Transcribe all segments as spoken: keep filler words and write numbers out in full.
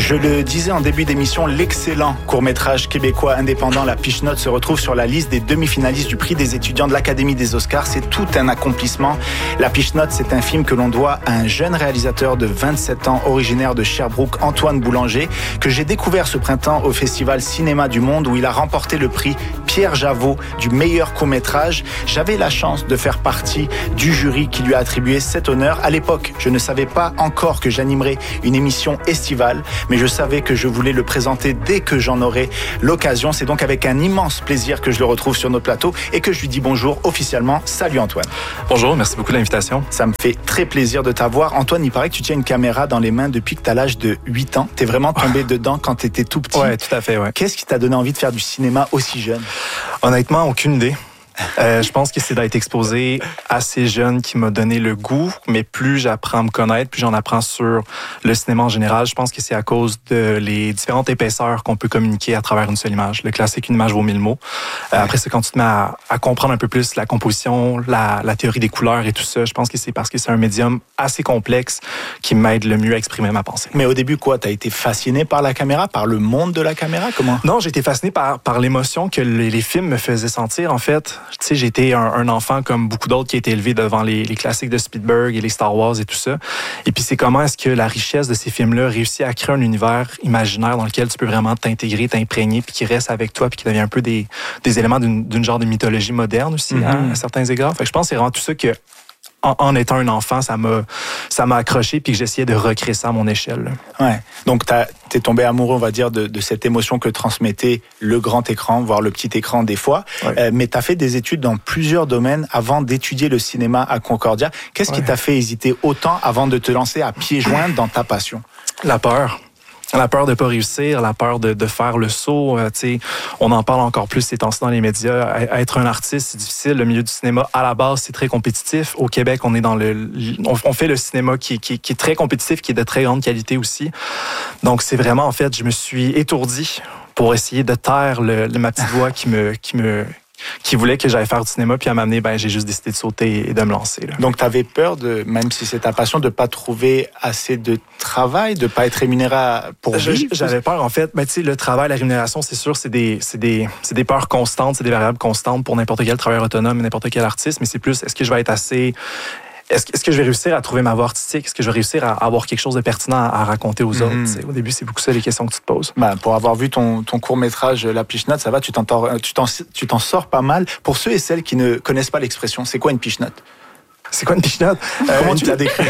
Je le disais en début d'émission, l'excellent court-métrage québécois indépendant La Piche-Note se retrouve sur la liste des demi-finalistes du prix des étudiants de l'Académie des Oscars. C'est tout un accomplissement. La Piche-Note, c'est un film que l'on doit à un jeune réalisateur de vingt-sept ans, originaire de Sherbrooke, Antoine Boulanger, que j'ai découvert ce printemps au Festival Cinéma du Monde où il a remporté le prix Pierre Javeau du meilleur court-métrage. J'avais la chance de faire partie du jury qui lui a attribué cet honneur. À l'époque, je ne savais pas encore que j'animerais une émission estivale, mais je savais que je voulais le présenter dès que j'en aurais l'occasion. C'est donc avec un immense plaisir que je le retrouve sur notre plateau et que je lui dis bonjour officiellement. Salut Antoine. Bonjour, merci beaucoup de l'invitation. Ça me fait très plaisir de t'avoir. Antoine, il paraît que tu tiens une caméra dans les mains depuis que tu as l'âge de huit ans. T'es vraiment tombé dedans quand tu étais tout petit. Ouais, tout à fait, ouais. Qu'est-ce qui t'a donné envie de faire du cinéma aussi jeune? Honnêtement, aucune idée. Euh, je pense que c'est d'être exposé assez jeune qui m'a donné le goût, mais plus j'apprends à me connaître, plus j'en apprends sur le cinéma en général. Je pense que c'est à cause de les différentes épaisseurs qu'on peut communiquer à travers une seule image. Le classique, une image vaut mille mots. Euh, ouais. Après, c'est quand tu te mets à, à comprendre un peu plus la composition, la, la théorie des couleurs et tout ça. Je pense que c'est parce que c'est un médium assez complexe qui m'aide le mieux à exprimer ma pensée. Mais au début, quoi, t'as été fasciné par la caméra, par le monde de la caméra? Comment? Non, j'ai été fasciné par, par l'émotion que les, les films me faisaient sentir, en fait. Tu sais, j'ai été un, un enfant comme beaucoup d'autres qui a été élevé devant les, les classiques de Spielberg et les Star Wars et tout ça. Et puis c'est comment est-ce que la richesse de ces films-là réussit à créer un univers imaginaire dans lequel tu peux vraiment t'intégrer, t'imprégner, puis qui reste avec toi, puis qui devient un peu des, des éléments d'une, d'une genre de mythologie moderne aussi, mm-hmm. hein, à certains égards. Fait que je pense que c'est vraiment tout ça que En, en étant un enfant, ça m'a, ça m'a accroché puis que j'essayais de recréer ça à mon échelle. Là. Ouais. Donc, t'es tombé amoureux, on va dire, de, de cette émotion que transmettait le grand écran, voire le petit écran des fois. Ouais. Euh, mais t'as fait des études dans plusieurs domaines avant d'étudier le cinéma à Concordia. Qu'est-ce ouais. qui t'a fait hésiter autant avant de te lancer à pieds joints dans ta passion? La peur. La peur de pas réussir, la peur de, de faire le saut. Euh, tu sais, on en parle encore plus ces temps-ci dans les médias. Être un artiste, c'est difficile. Le milieu du cinéma, à la base, c'est très compétitif. Au Québec, on est dans le, on, on fait le cinéma qui, qui, qui est très compétitif, qui est de très grande qualité aussi. Donc, c'est vraiment, en fait, je me suis étourdi pour essayer de taire le, le, ma petite voix qui me, qui me, qui voulait que j'aille faire du cinéma, puis à m'amener, ben, j'ai juste décidé de sauter et de me lancer. Là. Donc, tu avais peur, de, même si c'est ta passion, de ne pas trouver assez de travail, de ne pas être rémunéré pour vivre? J'avais peur, en fait. Ben, tu sais, le travail, la rémunération, c'est sûr, c'est des, c'est des, c'est des peurs constantes, c'est des variables constantes pour n'importe quel travailleur autonome, n'importe quel artiste, mais c'est plus, est-ce que je vais être assez... Est-ce, est-ce que je vais réussir à trouver ma voie artistique? Est-ce que je vais réussir à avoir quelque chose de pertinent à, à raconter aux autres? Mm-hmm. Au début, c'est beaucoup ça les questions que tu te poses. Ben, pour avoir vu ton, ton court-métrage La Piche-Note, ça va, tu t'en, tu, t'en, tu t'en sors pas mal. Pour ceux et celles qui ne connaissent pas l'expression, c'est quoi une Piche-Note? C'est quoi une Piche-Note? Euh, Comment tu la décris?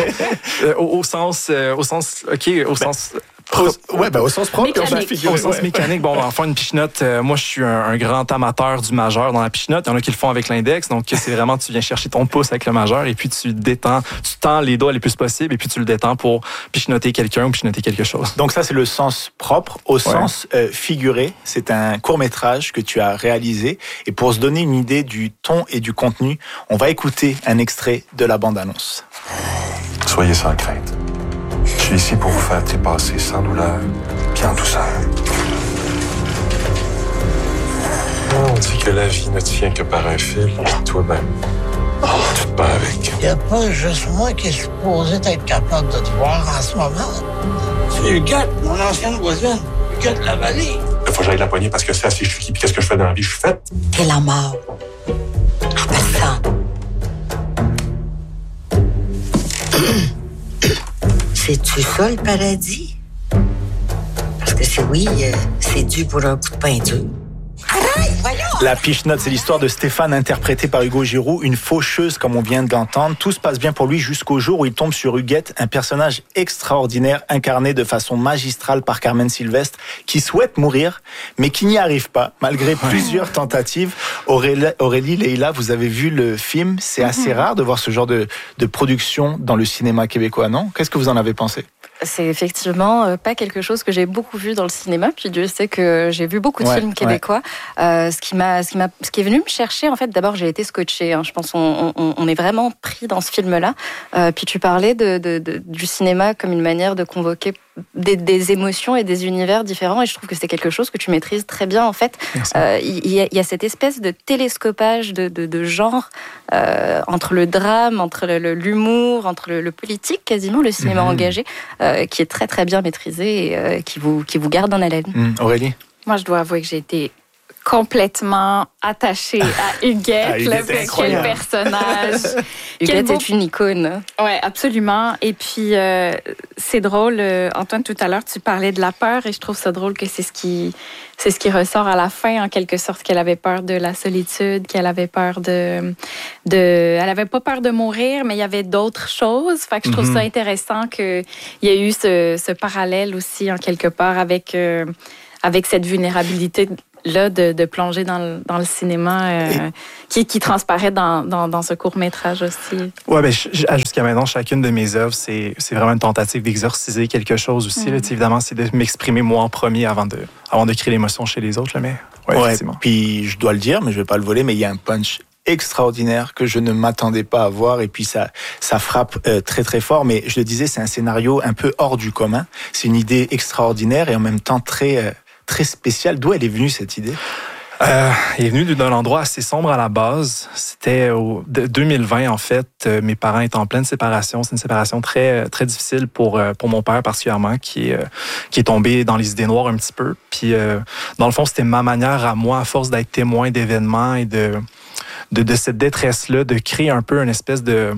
au, au sens... Euh, au sens... OK, au ben, sens... Au, ouais, ben, au sens propre, au sens, au sens ouais. mécanique. Bon, enfin, une piche-note, euh, moi, je suis un, un grand amateur du majeur dans la piche-note. Il y en a qui le font avec l'index. Donc, c'est vraiment, tu viens chercher ton pouce avec le majeur et puis tu détends, tu tends les doigts les plus possible et puis tu le détends pour piche-noter quelqu'un ou piche-noter quelque chose. Donc, ça, c'est le sens propre. Au ouais. sens euh, figuré, c'est un court-métrage que tu as réalisé. Et pour se donner une idée du ton et du contenu, on va écouter un extrait de la bande-annonce. Soyez sans crainte. Je suis ici pour vous faire trépasser sans douleur, puis en douceur. On dit que la vie ne tient que par un fil, et toi-même, tu te bats avec. Il n'y a pas juste moi qui est supposé être capable de te voir en ce moment. C'est Huguette, mon ancienne voisine, Huguette Lavallée. Il faut que j'aille la poignée parce que c'est assez chic. Puis qu'est-ce que je fais dans la vie? Je suis faite. T'es la mort. En personne. C'est-tu ça, le paradis? Parce que c'est oui, euh, c'est dû pour un coup de peinture. Arrête, voyons! La Piche-Note, c'est l'histoire de Stéphane, interprété par Hugo Giroux, une faucheuse, comme on vient de l'entendre. Tout se passe bien pour lui jusqu'au jour où il tombe sur Huguette, un personnage extraordinaire, incarné de façon magistrale par Carmen Sylvestre, qui souhaite mourir, mais qui n'y arrive pas, malgré plusieurs tentatives. Aurélie, Aurélie, Leïla, vous avez vu le film. C'est assez rare de voir ce genre de, de production dans le cinéma québécois, non? Qu'est-ce que vous en avez pensé? C'est effectivement pas quelque chose que j'ai beaucoup vu dans le cinéma, puis Dieu sait que j'ai vu beaucoup de ouais, films québécois. Ouais. Euh, ce qui m'a, ce qui m'a, ce qui est venu me chercher, en fait, d'abord j'ai été scotchée. Hein, je pense on, on, on est vraiment pris dans ce film-là. Euh, puis tu parlais de, de, de, du cinéma comme une manière de convoquer des, des émotions et des univers différents, et je trouve que c'est quelque chose que tu maîtrises très bien, en fait. Euh, il, y a, il y a cette espèce de télescopage de, de, de genre euh, entre le drame, entre le, le, l'humour, entre le, le politique, quasiment, le cinéma mmh. engagé. Euh, euh, qui est très très bien maîtrisé et euh, qui vous qui vous garde en haleine. Mmh. Aurélie? Moi, je dois avouer que j'ai été complètement attachée à Huguette. Ah, Huguette, là, quel personnage. Huguette beau... est une icône. Oui, absolument. Et puis, euh, c'est drôle, euh, Antoine, tout à l'heure, tu parlais de la peur et je trouve ça drôle que c'est ce qui, c'est ce qui ressort à la fin, en quelque sorte, qu'elle avait peur de la solitude, qu'elle avait peur de... de elle avait pas peur de mourir, mais il y avait d'autres choses. Fait que je trouve mm-hmm. ça intéressant qu'il y ait eu ce, ce parallèle aussi, en quelque part, avec, euh, avec cette vulnérabilité là de, de plonger dans le, dans le cinéma euh, qui, qui transparaît dans, dans, dans ce court-métrage aussi. Oui, ben, jusqu'à maintenant, chacune de mes œuvres, c'est, c'est vraiment une tentative d'exorciser quelque chose aussi. Mm. Là, évidemment, c'est de m'exprimer moi en premier avant de, avant de créer l'émotion chez les autres. Là, mais ouais, ouais, effectivement. Puis je dois le dire, mais je ne vais pas le voler, mais il y a un punch extraordinaire que je ne m'attendais pas à voir et puis ça ça frappe euh, très très fort, mais je le disais, c'est un scénario un peu hors du commun, c'est une idée extraordinaire et en même temps très euh, très spéciale. D'où elle est venue cette idée? Euh, il est venu d'un endroit assez sombre à la base. C'était au deux mille vingt en fait. Euh, mes parents étaient en pleine séparation. C'est une séparation très très difficile pour euh, pour mon père particulièrement, qui est euh, qui est tombé dans les idées noires un petit peu. Puis euh, dans le fond, c'était ma manière à moi, à force d'être témoin d'événements et de de, de cette détresse là, de créer un peu une espèce de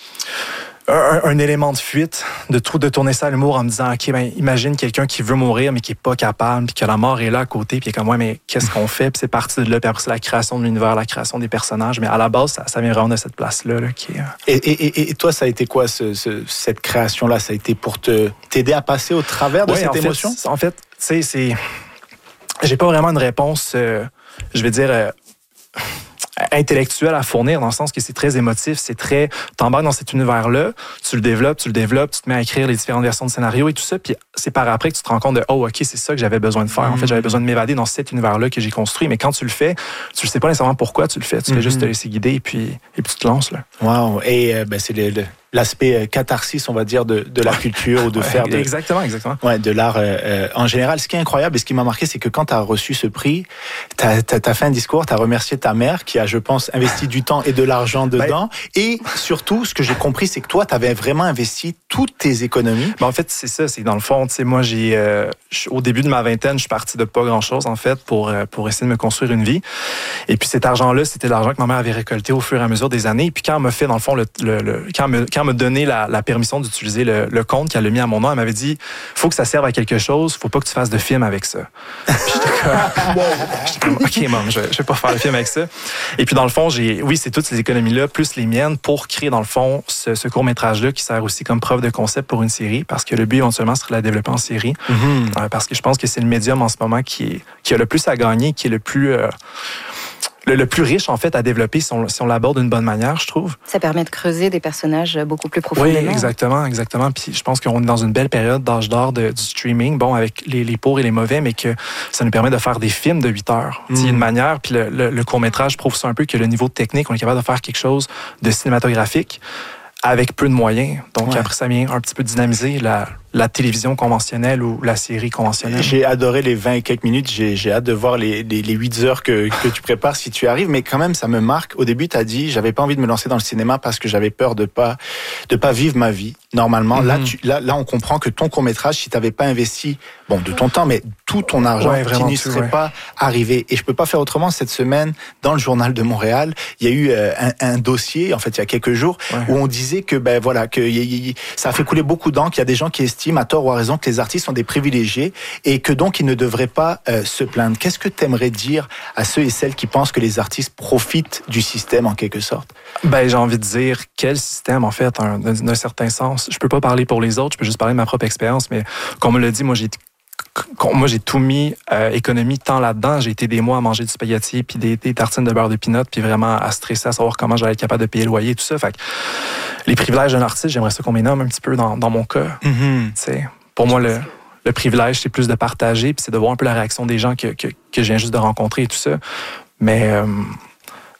Un, un élément de fuite, de, de tourner ça à l'humour en me disant, OK, ben, imagine quelqu'un qui veut mourir, mais qui est pas capable, puis que la mort est là à côté, puis il est comme, ouais, mais qu'est-ce qu'on fait? Puis c'est parti de là, puis après, c'est la création de l'univers, la création des personnages. Mais à la base, ça, ça vient vraiment de cette place-là. Là, qui est... et, et, et toi, ça a été quoi, ce, ce, cette création-là? Ça a été pour te, t'aider à passer au travers de ouais, cette en émotion? Fait, en fait, tu sais, c'est... J'ai pas vraiment une réponse, euh, je vais dire... Euh... intellectuel à fournir, dans le sens que c'est très émotif, c'est très... T'embarques dans cet univers-là, tu le développes, tu le développes, tu te mets à écrire les différentes versions de scénario et tout ça, puis c'est par après que tu te rends compte de « Oh, OK, c'est ça que j'avais besoin de faire. Mm-hmm. En fait, j'avais besoin de m'évader dans cet univers-là que j'ai construit. » Mais quand tu le fais, tu ne sais pas nécessairement pourquoi tu le fais. Tu mm-hmm. fais juste te laisser guider et puis, et puis tu te lances. Là. Wow! Et euh, ben, c'est le, le, l'aspect catharsis, on va dire, de, de la culture ou de ouais, faire... De, exactement, exactement. Ouais, de l'art euh, euh, en général. Ce qui est incroyable et ce qui m'a marqué, c'est que quand tu as reçu ce prix, tu as fait un discours, tu as remercié ta mère qui a, je pense, investi du temps et de l'argent dedans. Ben, et surtout, ce que j'ai compris, c'est que toi, tu avais vraiment investi toutes tes économies. Ben, en fait, c'est ça. C'est dans le fond, tu sais, moi, j'ai, euh, au début de ma vingtaine, je suis parti de pas grand-chose, en fait, pour, euh, pour essayer de me construire une vie. Et puis cet argent-là, c'était l'argent que ma mère avait récolté au fur et à mesure des années. Et puis quand elle m'a fait, dans le fond, le, le, le, quand, elle me, quand elle m'a donné la, la permission d'utiliser le, le compte qu'elle a mis à mon nom, elle m'avait dit, faut que ça serve à quelque chose, faut pas que tu fasses de film avec ça. Puis j'étais comme, wow. J'étais comme, OK, maman, je, je vais pas faire de film avec ça. Et puis dans le fond, j'ai, oui, c'est toutes ces économies-là, plus les miennes, pour créer, dans le fond, ce, ce court-métrage-là qui sert aussi comme preuve de concept pour une série, parce que le but, éventuellement, serait de la développer en série. Mm-hmm. Euh, parce que je pense que c'est le médium en ce moment qui, est, qui a le plus à gagner, qui est le plus... Euh, Le, le plus riche, en fait, à développer si on, si on l'aborde d'une bonne manière, je trouve. Ça permet de creuser des personnages beaucoup plus profondément. Oui, exactement, exactement. Puis je pense qu'on est dans une belle période d'âge d'or de, du streaming, bon, avec les, les pour et les mauvais, mais que ça nous permet de faire des films de huit heures. Mm. Il y a une manière, puis le, le, le court-métrage prouve ça un peu que le niveau technique, on est capable de faire quelque chose de cinématographique avec peu de moyens. Donc ouais. Après, ça vient un petit peu dynamiser la, la télévision conventionnelle ou la série conventionnelle. J'ai adoré les vingt et quelques minutes. J'ai, j'ai hâte de voir les, les, les huit heures que, que tu prépares si tu arrives. Mais quand même, ça me marque. Au début, tu as dit, j'avais pas envie de me lancer dans le cinéma parce que j'avais peur de pas, de pas vivre ma vie. Normalement, mm-hmm. là, tu, là, là, on comprend que ton court-métrage, si tu n'avais pas investi, bon, de ton temps, mais tout ton argent, ouais, tu n'y serais ouais. pas arrivé. Et je peux pas faire autrement. Cette semaine, dans le Journal de Montréal, il y a eu euh, un, un dossier, en fait, il y a quelques jours, ouais. où on disait que, ben voilà, que y, y, ça a fait couler beaucoup d'encre. Il y a des gens qui estiment, à tort ou à raison, que les artistes sont des privilégiés et que donc ils ne devraient pas euh, se plaindre. Qu'est-ce que tu aimerais dire à ceux et celles qui pensent que les artistes profitent du système en quelque sorte? Ben, j'ai envie de dire quel système, en fait, un, d'un, d'un certain sens. Je peux pas parler pour les autres, je peux juste parler de ma propre expérience, mais comme on me l'a dit, moi j'ai Moi, j'ai tout mis euh, économie tant là-dedans. J'ai été des mois à manger du spaghetti puis des, des tartines de beurre de pinot puis vraiment à stresser à savoir comment j'allais être capable de payer le loyer et tout ça. Fait que les privilèges d'un artiste, j'aimerais ça qu'on m'énomme un petit peu dans, dans mon cas. Mm-hmm. Pour moi, le, le privilège, c'est plus de partager puis c'est de voir un peu la réaction des gens que, que, que je viens juste de rencontrer et tout ça. Mais... Euh,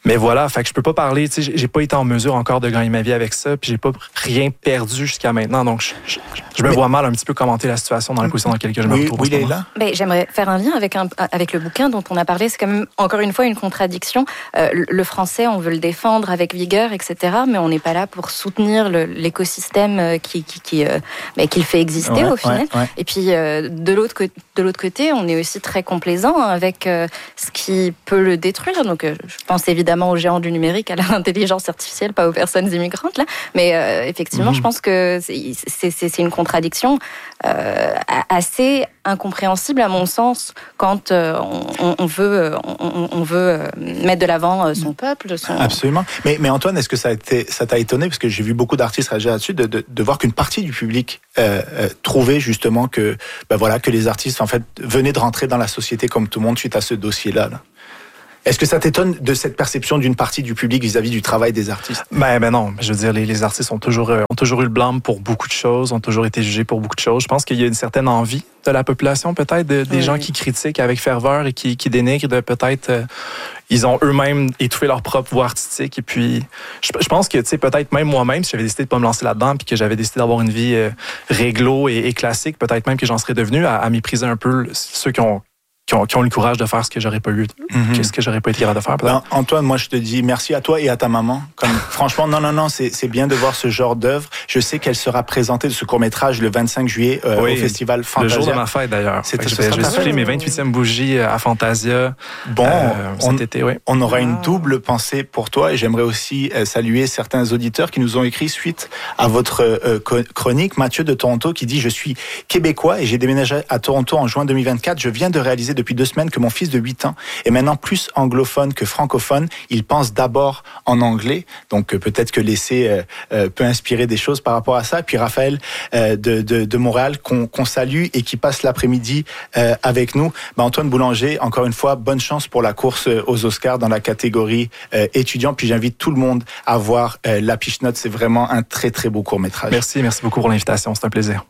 Mais voilà, fait que je peux pas parler, tu sais, j'ai pas été en mesure encore de gagner ma vie avec ça, puis j'ai pas rien perdu jusqu'à maintenant, donc je, je, je me mais, vois mal un petit peu commenter la situation dans la position dans laquelle je me oui, retrouve. Oui, il est là. Ben, j'aimerais faire un lien avec, un, avec le bouquin dont on a parlé. C'est quand même, encore une fois, une contradiction. Euh, le français, on veut le défendre avec vigueur, et cetera, mais on n'est pas là pour soutenir le, l'écosystème qui, qui, qui, euh, ben, qui le fait exister, ouais, au final. Ouais, ouais. Et puis, euh, de, l'autre, de l'autre côté, on est aussi très complaisant avec euh, ce qui peut le détruire. Donc, euh, je pense évidemment aux géants du numérique, à l'intelligence artificielle, pas aux personnes immigrantes, là. Mais euh, effectivement, mmh. je pense que c'est, c'est, c'est une contradiction euh, assez incompréhensible, à mon sens, quand euh, on, on veut, on, on veut mettre de l'avant son peuple. Son... Absolument. Mais, mais Antoine, est-ce que ça, a été, ça t'a étonné, parce que j'ai vu beaucoup d'artistes réagir là-dessus, de, de, de voir qu'une partie du public euh, euh, trouvait justement que, ben voilà, que les artistes, en fait, venaient de rentrer dans la société comme tout le monde suite à ce dossier-là, là. Est-ce que ça t'étonne de cette perception d'une partie du public vis-à-vis du travail des artistes? Ben, ben non, je veux dire, les, les artistes ont toujours, euh, ont toujours eu le blâme pour beaucoup de choses, ont toujours été jugés pour beaucoup de choses. Je pense qu'il y a une certaine envie de la population, peut-être, de, des oui. gens qui critiquent avec ferveur et qui, qui dénigrent, de peut-être... Euh, ils ont eux-mêmes étouffé leur propre voie artistique. Et puis, je, je pense que, tu sais, peut-être même moi-même, si j'avais décidé de pas me lancer là-dedans, puis que j'avais décidé d'avoir une vie euh, réglo et, et classique, peut-être même que j'en serais devenu à, à mépriser un peu ceux qui ont Qui ont, qui ont le courage de faire ce que j'aurais pas eu, mm-hmm. qu'est-ce que j'aurais pas été capable de faire. Ben, Antoine, moi je te dis merci à toi et à ta maman. Comme, franchement, non, non, non, c'est, c'est bien de voir ce genre d'œuvre. Je sais qu'elle sera présentée de ce court-métrage le vingt-cinq juillet euh, oui, au festival Fantasia. Le jour de ma fête d'ailleurs. C'est, je vais souffler mes vingt-huitième bougies à Fantasia. Bon, euh, cet on, été, oui. On aura une double pensée pour toi et j'aimerais aussi euh, saluer certains auditeurs qui nous ont écrit suite à votre euh, chronique. Mathieu de Toronto qui dit: je suis québécois et j'ai déménagé à Toronto en juin deux mille vingt-quatre. Je viens de réaliser depuis deux semaines que mon fils de huit ans est maintenant plus anglophone que francophone. Il pense d'abord en anglais, donc euh, peut-être que l'essai euh, euh, peut inspirer des choses par rapport à ça. Et puis Raphaël euh, de, de, de Montréal qu'on, qu'on salue et qui passe l'après-midi euh, avec nous. Ben, Antoine Boulanger, encore une fois, bonne chance pour la course aux Oscars dans la catégorie euh, étudiant. Puis j'invite tout le monde à voir euh, La Piche-Note. C'est vraiment un très très beau court-métrage. Merci, merci beaucoup pour l'invitation. C'est un plaisir.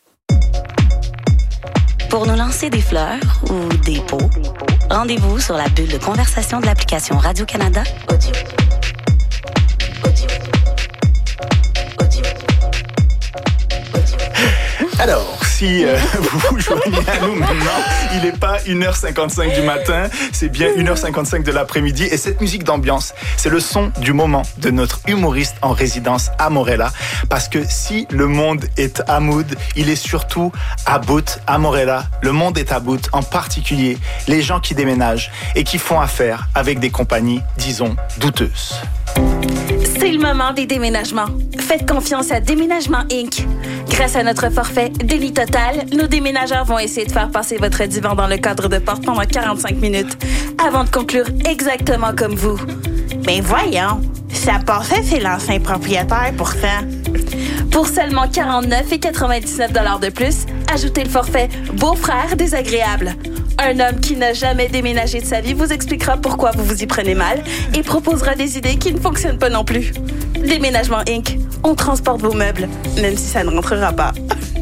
Pour nous lancer des fleurs ou des pots, rendez-vous sur la bulle de conversation de l'application Radio-Canada Audio. Audio. Audio. Audio. Alors, si euh, vous vous joignez à nous maintenant, il n'est pas une heure cinquante-cinq du matin, c'est bien une heure cinquante-cinq de l'après-midi. Et cette musique d'ambiance, c'est le son du moment de notre humoriste en résidence à Morella. Parce que si le monde est à mood, il est surtout à bout à Morella. Le monde est à bout, en particulier les gens qui déménagent et qui font affaire avec des compagnies, disons, douteuses. C'est le moment des déménagements. Faites confiance à Déménagement Incorporé. Grâce à notre forfait Délit Total, nos déménageurs vont essayer de faire passer votre divan dans le cadre de porte pendant quarante-cinq minutes, avant de conclure exactement comme vous. Mais voyons, ça passait chez l'ancien propriétaire pourtant. Pour seulement quarante-neuf virgule quatre-vingt-dix-neuf dollars de plus, ajoutez le forfait Beau-frère désagréable. Un homme qui n'a jamais déménagé de sa vie vous expliquera pourquoi vous vous y prenez mal et proposera des idées qui ne fonctionnent pas non plus. Déménagement Incorporé. On transporte vos meubles, même si ça ne rentrera pas.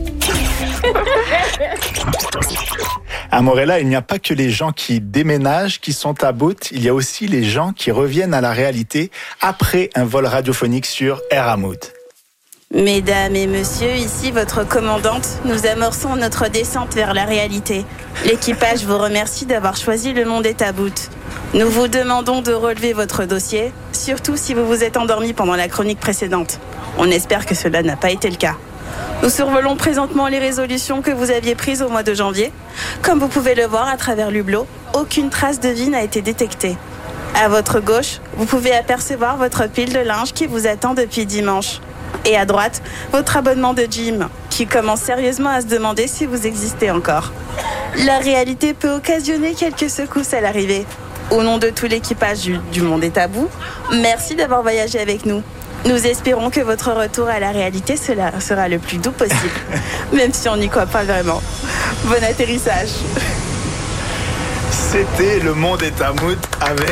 À Morella, il n'y a pas que les gens qui déménagent qui sont à bout, il y a aussi les gens qui reviennent à la réalité après un vol radiophonique sur Air Hamoud. Mesdames et messieurs, ici votre commandante, nous amorçons notre descente vers la réalité. L'équipage vous remercie d'avoir choisi Le Monde est à bout. Nous vous demandons de relever votre dossier, surtout si vous vous êtes endormi pendant la chronique précédente. On espère que cela n'a pas été le cas. Nous survolons présentement les résolutions que vous aviez prises au mois de janvier. Comme vous pouvez le voir à travers l'hublot, aucune trace de vie n'a été détectée. À votre gauche, vous pouvez apercevoir votre pile de linge qui vous attend depuis dimanche. Et à droite, votre abonnement de gym, qui commence sérieusement à se demander si vous existez encore. La réalité peut occasionner quelques secousses à l'arrivée. Au nom de tout l'équipage du, du Monde est à bout, merci d'avoir voyagé avec nous. Nous espérons que votre retour à la réalité sera, sera le plus doux possible, même si on n'y croit pas vraiment. Bon atterrissage. C'était Le Monde est à mood avec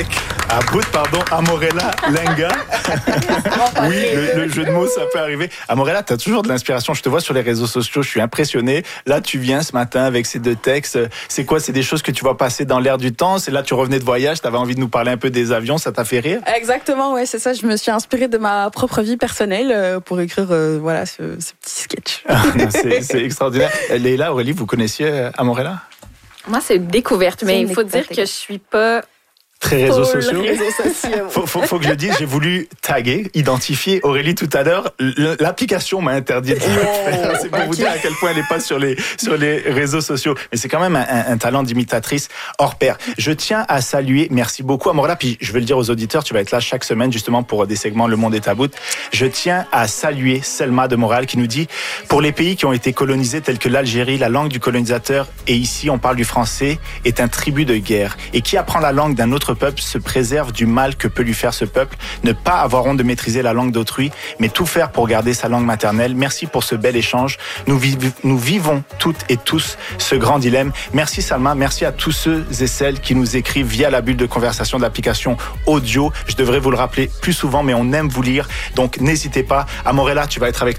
À bout, pardon, Amorella Lenga. Oui, le, le jeu de mots, ça peut arriver. Amorella, tu as toujours de l'inspiration. Je te vois sur les réseaux sociaux, je suis impressionné. Là, tu viens ce matin avec ces deux textes. C'est quoi? C'est des choses que tu vois passer dans l'air du temps? C'est là, tu revenais de voyage, tu avais envie de nous parler un peu des avions, ça t'a fait rire? Exactement, ouais, c'est ça. Je me suis inspirée de ma propre vie personnelle pour écrire euh, voilà, ce, ce petit sketch. c'est, c'est extraordinaire. Leïla, Aurélie, vous connaissiez Amorella? Moi, c'est une découverte, mais il faut dire que je suis pas... Très réseaux sociaux. Réseaux sociaux. faut, faut, faut que je le dise, j'ai voulu taguer, identifier Aurélie tout à l'heure. L'application m'a interdit de le faire. C'est pour vous dire à quel point elle n'est pas sur les, sur les réseaux sociaux. Mais c'est quand même un, un, un talent d'imitatrice hors pair. Je tiens à saluer, merci beaucoup Amorella, puis je vais le dire aux auditeurs, tu vas être là chaque semaine justement pour des segments Le Monde est à bout. Je tiens à saluer Selma de Montréal qui nous dit, pour les pays qui ont été colonisés tels que l'Algérie, la langue du colonisateur, et ici on parle du français, est un tribut de guerre. Et qui apprend la langue d'un autre peuple se préserve du mal que peut lui faire ce peuple. Ne pas avoir honte de maîtriser la langue d'autrui, mais tout faire pour garder sa langue maternelle. Merci pour ce bel échange. Nous, viv- nous vivons toutes et tous ce grand dilemme. Merci Salma, merci à tous ceux et celles qui nous écrivent via la bulle de conversation de l'application audio. Je devrais vous le rappeler plus souvent, mais on aime vous lire. Donc n'hésitez pas. Amorella, tu vas être avec nous